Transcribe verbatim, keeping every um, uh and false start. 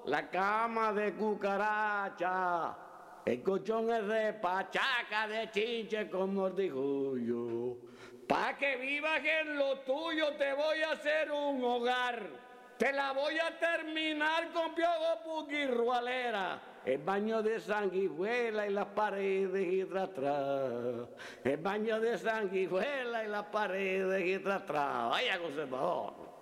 la cama de cucaracha. El colchón es de pachaca, de chinche con mordijullo. Pa' que vivas en lo tuyo te voy a hacer un hogar. Te la voy a terminar con piojo puquirrualera. El baño de sanguijuela y las paredes y tras atrás. El baño de sanguijuela y las paredes y tras atrás. Vaya conservador.